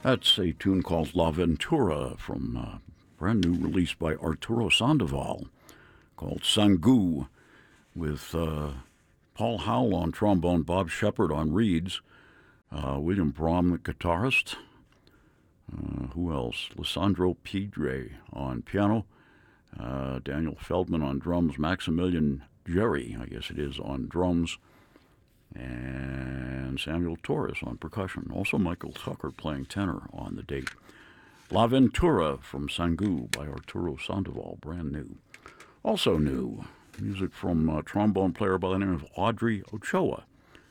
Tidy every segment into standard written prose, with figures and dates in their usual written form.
That's a tune called La Ventura from a brand new release by Arturo Sandoval called Sangu with Paul Howell on trombone, Bob Shepard on reeds, William Brahm, the guitarist. Who else? Lisandro Pidre on piano, Daniel Feldman on drums, Maximilian Jerry, I guess it is, on drums, and Samuel Torres on percussion. Also Michael Tucker playing tenor on the date. La Ventura from Sangu by Arturo Sandoval, brand new. Also new, music from a trombone player by the name of Audrey Ochoa.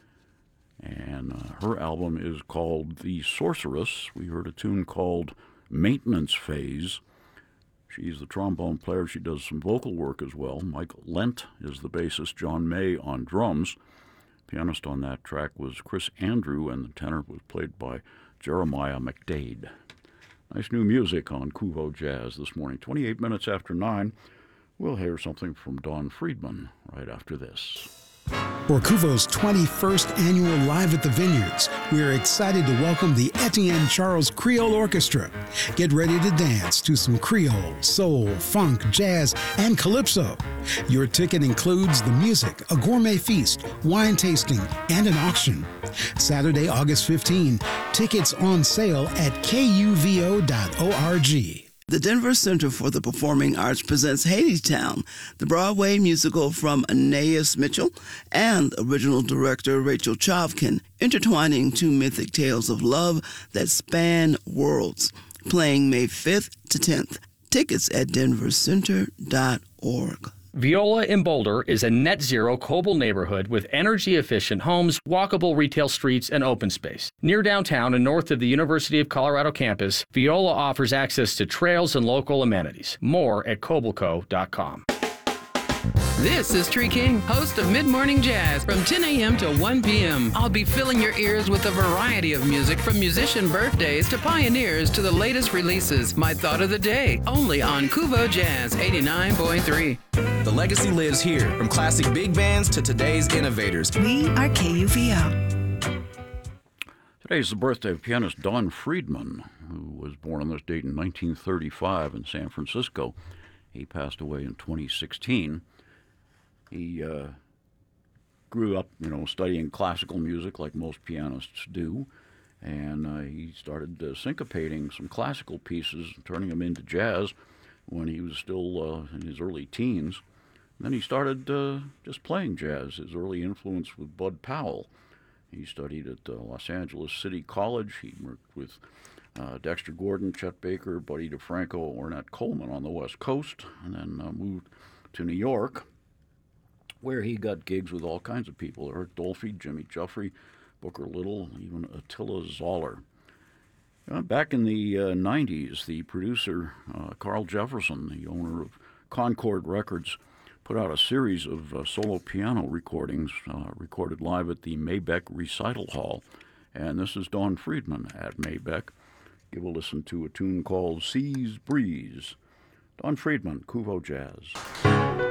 And her album is called The Sorceress. We heard a tune called Maintenance Phase. She's the trombone player. She does some vocal work as well. Mike Lent is the bassist. John May on drums. Pianist on that track was Chris Andrew, and the tenor was played by Jeremiah McDade. Nice new music on Kuvo Jazz this morning. 28 minutes after 9. We'll hear something from Don Friedman right after this. For Kuvo's 21st annual Live at the Vineyards, we are excited to welcome the Etienne Charles Creole Orchestra. Get ready to dance to some Creole, soul, funk, jazz, and calypso. Your ticket includes the music, a gourmet feast, wine tasting, and an auction. Saturday, August 15, tickets on sale at kuvo.org. The Denver Center for the Performing Arts presents Hadestown, the Broadway musical from Anais Mitchell and original director Rachel Chavkin, intertwining two mythic tales of love that span worlds. Playing May 5th to 10th. Tickets at denvercenter.org. Viola in Boulder is a net-zero Coble neighborhood with energy-efficient homes, walkable retail streets, and open space. Near downtown and north of the University of Colorado campus, Viola offers access to trails and local amenities. More at cobleco.com. This is Tree King, host of Mid-Morning Jazz from 10 a.m. to 1 p.m. I'll be filling your ears with a variety of music from musician birthdays to pioneers to the latest releases. My thought of the day, only on Kuvo Jazz 89.3. The legacy lives here, from classic big bands to today's innovators. We are KUVO. Today's the birthday of pianist Don Friedman, who was born on this date in 1935 in San Francisco. He passed away in 2016. He grew up, studying classical music like most pianists do, and he started syncopating some classical pieces, turning them into jazz when he was still in his early teens. And then he started just playing jazz. His early influence was Bud Powell. He studied at Los Angeles City College. He worked with Dexter Gordon, Chet Baker, Buddy DeFranco, Ornette Coleman on the West Coast, and then moved to New York, where he got gigs with all kinds of people: Eric Dolphy, Jimmy Jeffrey, Booker Little, even Attila Zoller. Back in the 90s, the producer, Carl Jefferson, the owner of Concord Records, put out a series of solo piano recordings recorded live at the Maybeck Recital Hall. And this is Don Friedman at Maybeck. Give a listen to a tune called Seas Breeze. Don Friedman, Kuvo Jazz.